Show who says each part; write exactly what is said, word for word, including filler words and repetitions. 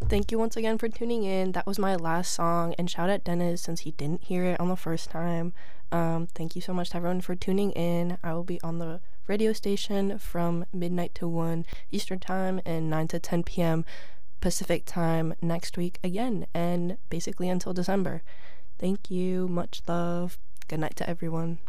Speaker 1: Thank you once again for tuning in. That was my last song, and shout out Dennis since he didn't hear it on the first time. Um, thank you so much to everyone for tuning in. I will be on the radio station from midnight to one Eastern Time and nine to ten p.m. Pacific Time next week again, and basically until December. Thank you. Much love. Good night to everyone.